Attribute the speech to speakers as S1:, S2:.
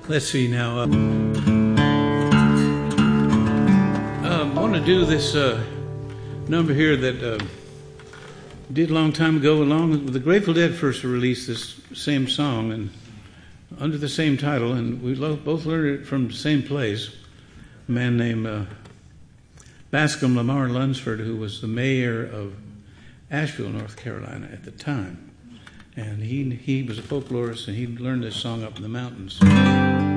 S1: Let's see now. I want to do this number here that did a long time ago, along with the Grateful Dead first released this same song and under the same title, and we both learned it from the same place. A man named Bascom Lamar Lunsford, who was the mayor of Asheville, North Carolina at the time. And he was a folklorist, and he learned this song up in the mountains.